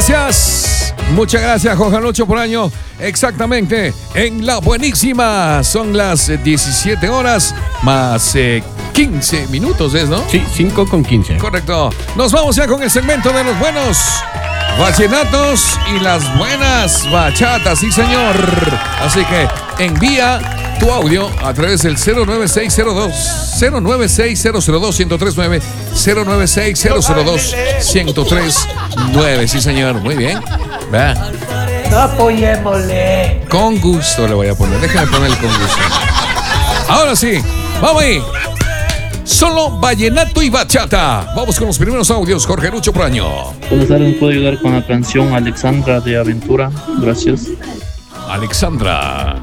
gracias. Muchas gracias, Jorge Lucho por año. Exactamente, en La Buenísima. Son las 17 horas más 15 minutos, ¿es, no? Sí, 5:15. Correcto. Nos vamos ya con el segmento de los buenos vallenatos y las buenas bachatas, sí, señor. Así que envía tu audio a través del 09600-1039, 09600-1039, sí, señor. Muy bien. Va. Apoyémosle. Con gusto le voy a poner. Déjame ponerle con gusto. Ahora sí, vamos ahí. Solo vallenato y bachata. Vamos con los primeros audios, Jorge Lucho Praño. Buenas tardes, ¿me puedo ayudar con la canción Alexandra de Aventura? Gracias. Alexandra.